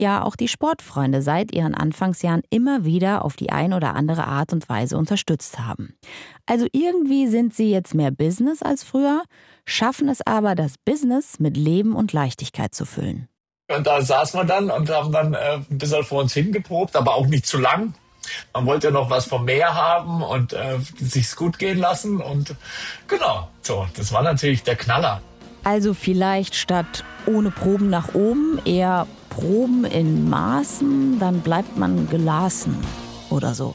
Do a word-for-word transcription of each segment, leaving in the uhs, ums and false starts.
ja auch die Sportfreunde seit ihren Anfangsjahren immer wieder auf die ein oder andere Art und Weise unterstützt haben. Also irgendwie sind sie jetzt mehr Business als früher, schaffen es aber, das Business mit Leben und Leichtigkeit zu füllen. Und da saßen wir dann und haben dann äh, ein bisschen vor uns hingeprobt, aber auch nicht zu lang. Man wollte ja noch was vom Meer haben und äh, sich's gut gehen lassen. Und genau, so, das war natürlich der Knaller. Also vielleicht statt ohne Proben nach oben eher Proben in Maßen, dann bleibt man gelassen oder so.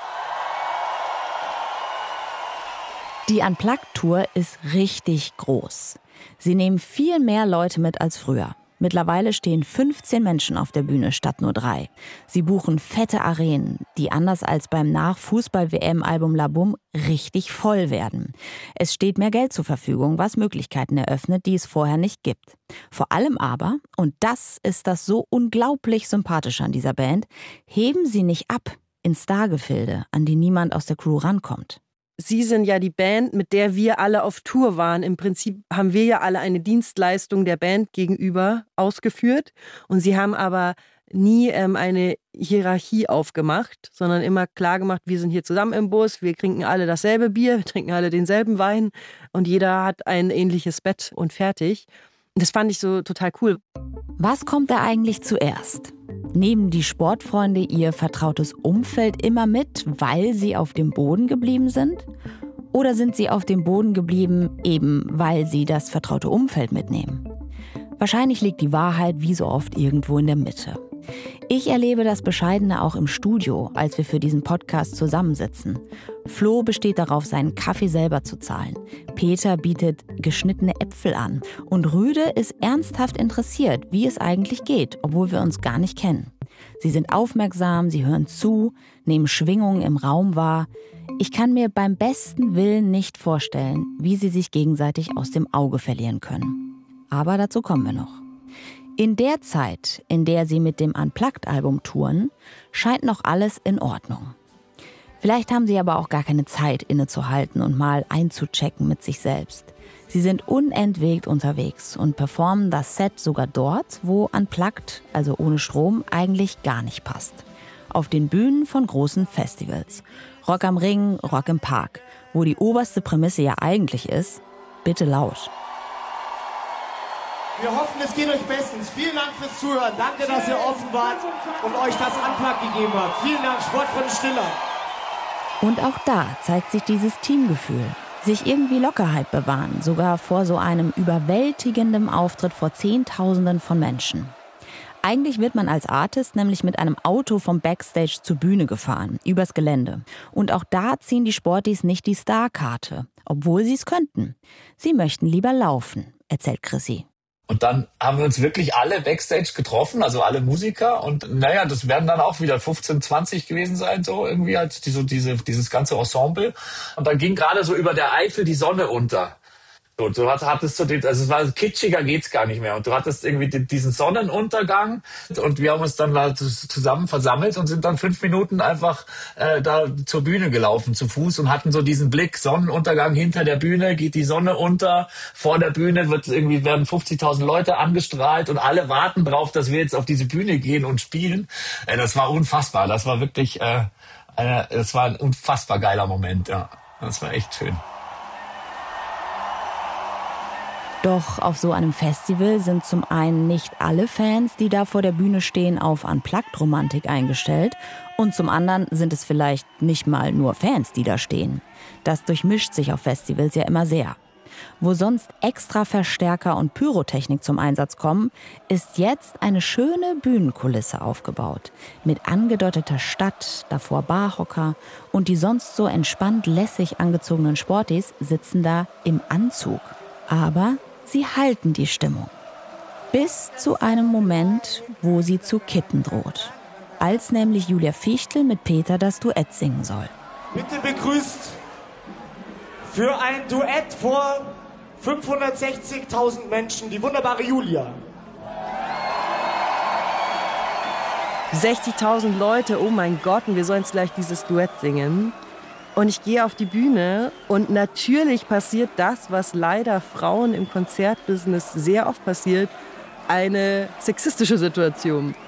Die Unplugged-Tour ist richtig groß. Sie nehmen viel mehr Leute mit als früher. Mittlerweile stehen fünfzehn Menschen auf der Bühne statt nur drei. Sie buchen fette Arenen, die anders als beim Nach-Fußball-W M-Album La Boum richtig voll werden. Es steht mehr Geld zur Verfügung, was Möglichkeiten eröffnet, die es vorher nicht gibt. Vor allem aber, und das ist das so unglaublich Sympathische an dieser Band, heben sie nicht ab in Stargefilde, an die niemand aus der Crew rankommt. Sie sind ja die Band, mit der wir alle auf Tour waren. Im Prinzip haben wir ja alle eine Dienstleistung der Band gegenüber ausgeführt. Und sie haben aber nie ähm, eine Hierarchie aufgemacht, sondern immer klar gemacht, wir sind hier zusammen im Bus, wir trinken alle dasselbe Bier, wir trinken alle denselben Wein und jeder hat ein ähnliches Bett und fertig. Das fand ich so total cool. Was kommt da eigentlich zuerst? Nehmen die Sportfreunde ihr vertrautes Umfeld immer mit, weil sie auf dem Boden geblieben sind? Oder sind sie auf dem Boden geblieben, eben weil sie das vertraute Umfeld mitnehmen? Wahrscheinlich liegt die Wahrheit wie so oft irgendwo in der Mitte. Ich erlebe das Bescheidene auch im Studio, als wir für diesen Podcast zusammensitzen. Flo besteht darauf, seinen Kaffee selber zu zahlen. Peter bietet geschnittene Äpfel an. Und Rüde ist ernsthaft interessiert, wie es eigentlich geht, obwohl wir uns gar nicht kennen. Sie sind aufmerksam, sie hören zu, nehmen Schwingungen im Raum wahr. Ich kann mir beim besten Willen nicht vorstellen, wie sie sich gegenseitig aus dem Auge verlieren können. Aber dazu kommen wir noch. In der Zeit, in der sie mit dem Unplugged-Album touren, scheint noch alles in Ordnung. Vielleicht haben sie aber auch gar keine Zeit, innezuhalten und mal einzuchecken mit sich selbst. Sie sind unentwegt unterwegs und performen das Set sogar dort, wo Unplugged, also ohne Strom, eigentlich gar nicht passt. Auf den Bühnen von großen Festivals. Rock am Ring, Rock im Park, wo die oberste Prämisse ja eigentlich ist, bitte laut. Wir hoffen, es geht euch bestens. Vielen Dank fürs Zuhören. Danke, dass ihr offen wart und euch das Unplugged gegeben habt. Vielen Dank, Sportfreunde Stiller. Und auch da zeigt sich dieses Teamgefühl. Sich irgendwie Lockerheit bewahren, sogar vor so einem überwältigenden Auftritt vor Zehntausenden von Menschen. Eigentlich wird man als Artist nämlich mit einem Auto vom Backstage zur Bühne gefahren, übers Gelände. Und auch da ziehen die Sporties nicht die Starkarte, obwohl sie es könnten. Sie möchten lieber laufen, erzählt Chrissy. Und dann haben wir uns wirklich alle Backstage getroffen, also alle Musiker. Und naja, das werden dann auch wieder fünfzehn, zwanzig gewesen sein, so irgendwie halt die, so diese, dieses ganze Ensemble. Und dann ging gerade so über der Eifel die Sonne unter. So, du hattest so den, also es war kitschiger geht's gar nicht mehr. Und du hattest irgendwie den, diesen Sonnenuntergang. Und wir haben uns dann da zusammen versammelt und sind dann fünf Minuten einfach äh, da zur Bühne gelaufen, zu Fuß, und hatten so diesen Blick, Sonnenuntergang hinter der Bühne, geht die Sonne unter, vor der Bühne wird irgendwie werden fünfzigtausend Leute angestrahlt und alle warten drauf, dass wir jetzt auf diese Bühne gehen und spielen. Äh, das war unfassbar. Das war wirklich, äh, äh, das war ein unfassbar geiler Moment. Ja, das war echt schön. Doch auf so einem Festival sind zum einen nicht alle Fans, die da vor der Bühne stehen, auf Unplugged-Romantik eingestellt. Und zum anderen sind es vielleicht nicht mal nur Fans, die da stehen. Das durchmischt sich auf Festivals ja immer sehr. Wo sonst extra Verstärker und Pyrotechnik zum Einsatz kommen, ist jetzt eine schöne Bühnenkulisse aufgebaut. Mit angedotteter Stadt, davor Barhocker, und die sonst so entspannt lässig angezogenen Sportis sitzen da im Anzug. Aber sie halten die Stimmung. Bis zu einem Moment, wo sie zu kippen droht. Als nämlich Julia Fichtel mit Peter das Duett singen soll. Bitte begrüßt für ein Duett vor fünfhundertsechzigtausend Menschen die wunderbare Julia. sechzigtausend Leute, oh mein Gott, und wir sollen jetzt gleich dieses Duett singen. Und ich gehe auf die Bühne und natürlich passiert das, was leider Frauen im Konzertbusiness sehr oft passiert, eine sexistische Situation.